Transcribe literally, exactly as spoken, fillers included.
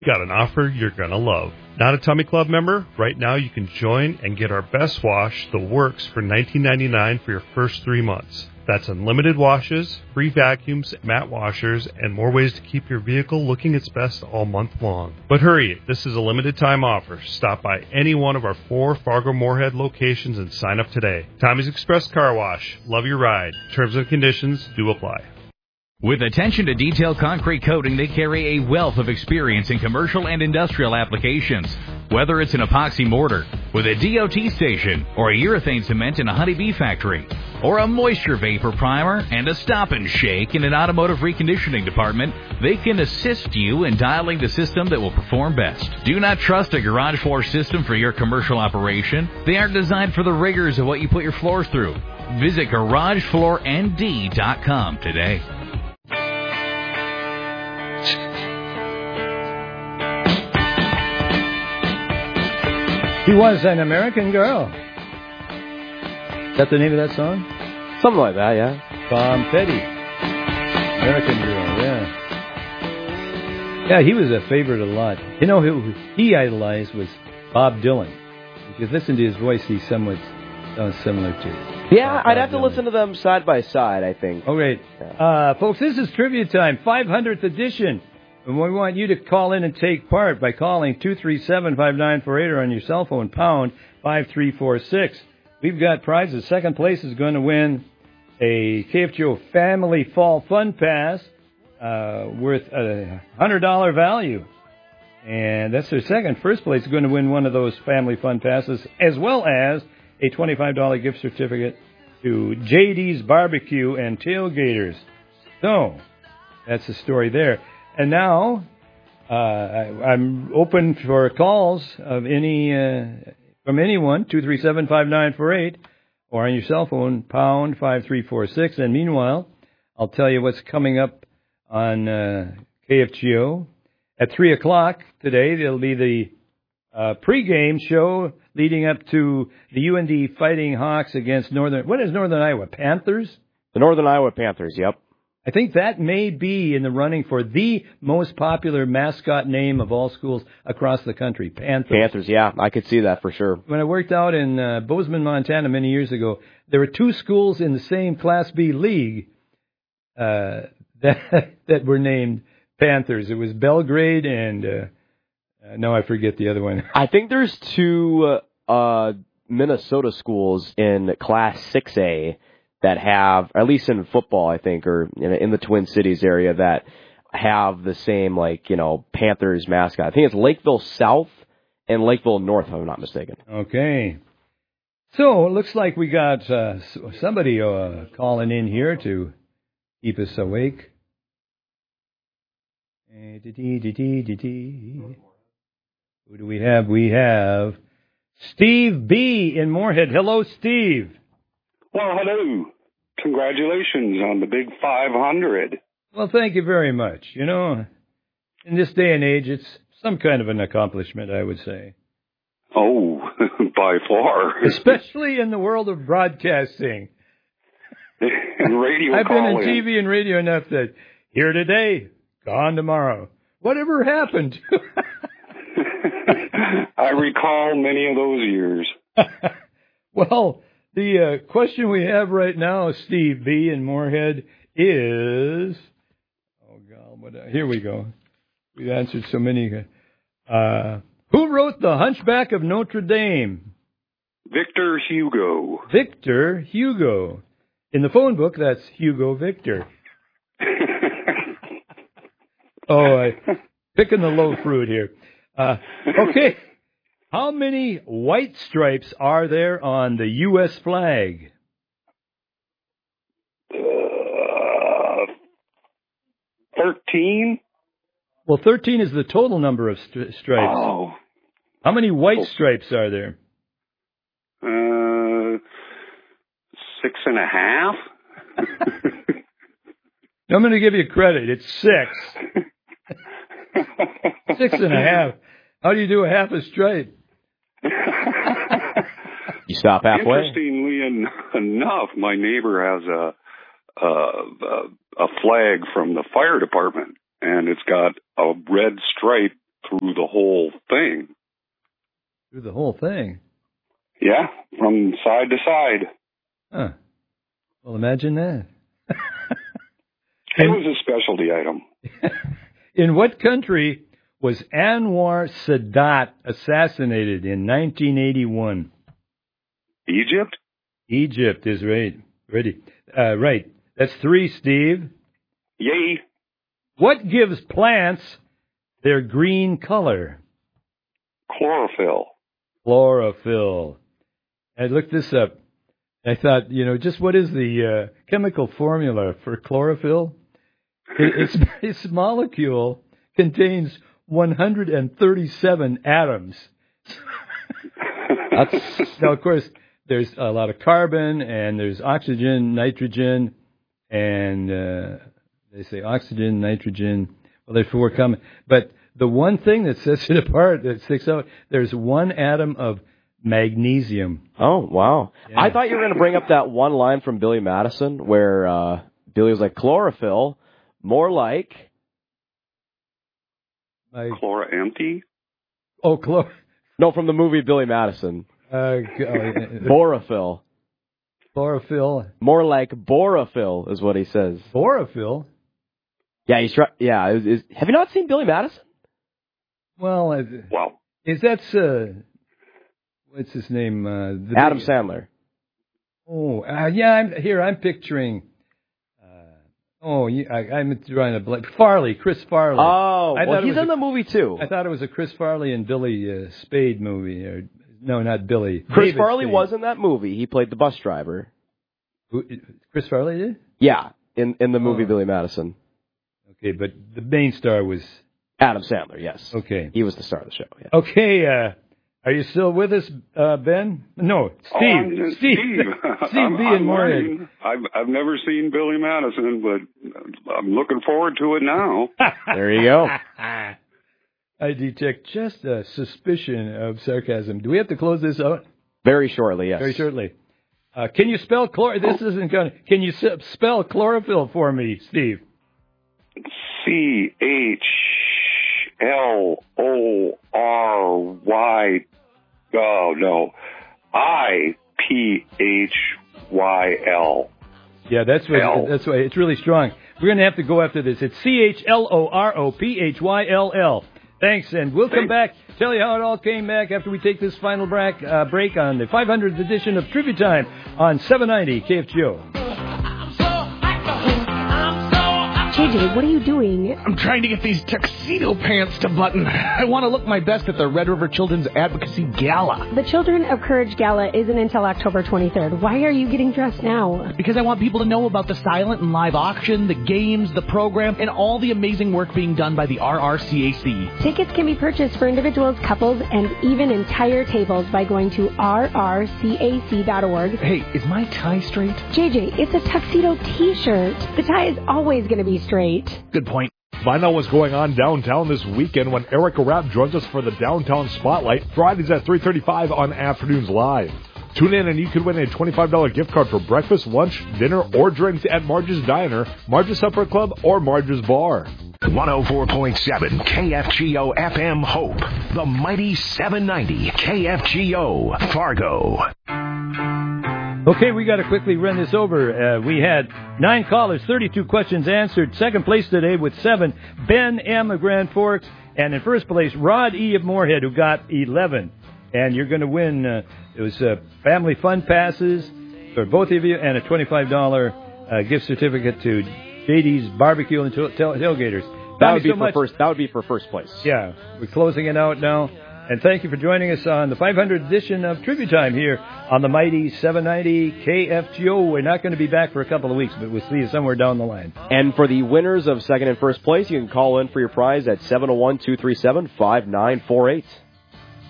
Got an offer you're going to love. Not a Tummy Club member? Right now you can join and get our best wash, The Works, for nineteen ninety-nine dollars for your first three months. That's unlimited washes, free vacuums, matte washers, and more ways to keep your vehicle looking its best all month long. But hurry, this is a limited time offer. Stop by any one of our four Fargo-Moorhead locations and sign up today. Tommy's Express Car Wash. Love your ride. Terms and conditions do apply. With attention to detail concrete coating, they carry a wealth of experience in commercial and industrial applications. Whether it's an epoxy mortar with a D O T station, or a urethane cement in a honeybee factory, or a moisture vapor primer and a stop and shake in an automotive reconditioning department, they can assist you in dialing the system that will perform best. Do not trust a garage floor system for your commercial operation. They aren't designed for the rigors of what you put your floors through. Visit garage floor N D dot com today. She was an American girl. Is that the name of that song? Something like that, yeah. Tom Petty. American girl, yeah. Yeah, he was a favorite a lot. You know who he idolized was Bob Dylan. If you listen to his voice, he somewhat sounds similar to. Yeah, Bob I'd have to Dylan. listen to them side by side, I think. Oh, great. Uh, folks, this is Trivia Time, five hundredth edition. And we want you to call in and take part by calling two three seven, five nine four eight or on your cell phone, pound five three four six. We've got prizes. Second place is going to win a K F G O Family Fall Fun Pass uh, worth a one hundred dollars value. And that's their second. First place is going to win one of those Family Fun Passes, as well as a twenty-five dollars gift certificate to J D's Barbecue and Tailgaters. So, that's the story there. And now, uh, I, I'm open for calls of any uh, from anyone, two three seven, five nine four eight, or on your cell phone, pound five three four six. And meanwhile, I'll tell you what's coming up on uh, K F G O. At three o'clock today, there'll be the uh, pregame show leading up to the U N D Fighting Hawks against Northern... What is Northern Iowa? Panthers? The Northern Iowa Panthers, yep. I think that may be in the running for the most popular mascot name of all schools across the country, Panthers. Panthers, yeah, I could see that for sure. When I worked out in uh, Bozeman, Montana many years ago, there were two schools in the same Class B league uh, that that were named Panthers. It was Belgrade and, uh, uh, no, I forget the other one. I think there's two uh, Minnesota schools in Class six A that have, at least in football, I think, or in, in the Twin Cities area, that have the same, like, you know, Panthers mascot. I think it's Lakeville South and Lakeville North, if I'm not mistaken. Okay. So, it looks like we got uh, somebody uh, calling in here to keep us awake. Who do we have? We have Steve B. in Moorhead. Hello, Steve. Well, hello. Congratulations on the big five hundred. Well, thank you very much. You know, in this day and age, it's some kind of an accomplishment, I would say. Oh, by far. Especially in the world of broadcasting. And radio I've been in calling. T V and radio enough that here today, gone tomorrow. Whatever happened? I recall many of those years. Well, the uh, question we have right now, Steve B. in Moorhead, is... Oh, God, what, uh, here we go. We've answered so many. Uh, who wrote The Hunchback of Notre Dame? Victor Hugo. Victor Hugo. In the phone book, that's Hugo Victor. Oh, I picking the low fruit here. Uh, okay. How many white stripes are there on the U S flag? Uh, thirteen? Well, thirteen is the total number of st- stripes. Oh. How many white stripes are there? Uh, six and a half? I'm going to give you credit. It's six. Six and a half. How do you do a half a stripe? You stop halfway. Interestingly en- enough, my neighbor has a, a a a flag from the fire department, and it's got a red stripe through the whole thing. Through the whole thing? Yeah, from side to side. Huh. Well, imagine that. It was a specialty item. In what country was Anwar Sadat assassinated in nineteen eighty-one? Egypt? Egypt is right. Ready. Uh, right. That's three, Steve. Yay. What gives plants their green color? Chlorophyll. Chlorophyll. I looked this up. I thought, you know, just what is the uh, chemical formula for chlorophyll? It, its, its molecule contains one hundred thirty-seven atoms. That's... Now, of course, there's a lot of carbon, and there's oxygen, nitrogen, and uh, they say oxygen, nitrogen. Well, there's four common. But the one thing that sets it apart, that sticks out, there's one atom of magnesium. Oh, wow. Yeah. I thought you were going to bring up that one line from Billy Madison where uh, Billy was like, chlorophyll, more like... I, Chlora empty? oh, chlor... No, from the movie Billy Madison. Uh, Borophyll. Chlorophyll. More like borophyll is what he says. Borophyll? Yeah, he's try- Yeah, is, is, have you not seen Billy Madison? Well, uh, Wow. is that... Uh, what's his name? Uh, the Adam big, Sandler. Oh, uh, yeah, I'm here. I'm picturing... Oh, yeah, I, I'm trying to blank. Farley, Chris Farley. Oh, I well, he's in a, the movie, too. I thought it was a Chris Farley and Billy uh, Spade movie. Or, no, not Billy. Chris David Farley Spade. was in that movie. He played the bus driver. Who, Chris Farley did? Yeah, in, in the movie Oh. Billy Madison. Okay, but the main star was... Adam Sandler, yes. Okay. He was the star of the show, yeah. Okay, uh, are you still with us, uh, Ben? No, Steve. Oh, I'm- Steve. Steve. Steve I'm, B. I'm in Moorhead. learning. I've, I've never seen Billy Madison, but I'm looking forward to it now. There you go. I detect just a suspicion of sarcasm. Do we have to close this out? Very shortly, yes. Very shortly. Uh, can you spell chlor? This isn't going to. Can you s- spell chlorophyll for me, Steve? C H L O R Y. Oh, no. I P H Y L. Yeah, that's what. L. That's why it's really strong. We're going to have to go after this. It's C H L O R O P H Y L L. Thanks, and we'll come back, tell you how it all came back after we take this final break, uh, break on the five hundredth edition of Trivia Time on seven ninety K F G O. J J, what are you doing? I'm trying to get these tuxedo pants to button. I want to look my best at the Red River Children's Advocacy Gala. The Children of Courage Gala isn't until October twenty-third. Why are you getting dressed now? Because I want people to know about the silent and live auction, the games, the program, and all the amazing work being done by the R R C A C. Tickets can be purchased for individuals, couples, and even entire tables by going to R R C A C dot org. Hey, is my tie straight? J J, it's a tuxedo t-shirt. The tie is always going to be straight. Good point. Find out what's going on downtown this weekend when Erica Rapp joins us for the Downtown Spotlight, Fridays at three thirty-five on Afternoons Live. Tune in and you could win a twenty-five dollars gift card for breakfast, lunch, dinner, or drinks at Marge's Diner, Marge's Supper Club, or Marge's Bar. one oh four point seven K F G O F M Hope, the mighty seven ninety K F G O Fargo. Okay, we got to quickly run this over. Uh, we had nine callers, thirty-two questions answered. Second place today with seven, Ben M. of Grand Forks. And in first place, Rod E. of Moorhead, who got eleven. And you're going to win, uh, it was uh, family fun passes for both of you and a twenty-five dollars uh, gift certificate to J D's Barbecue and Tail- Tailgaters. That would, be so for much. first, that would be for first place. Yeah, we're closing it out now. And thank you for joining us on the five hundredth edition of Trivia Time here on the mighty seven ninety K F G O. We're not going to be back for a couple of weeks, but we'll see you somewhere down the line. And for the winners of second and first place, you can call in for your prize at seven oh one, two three seven, five nine four eight.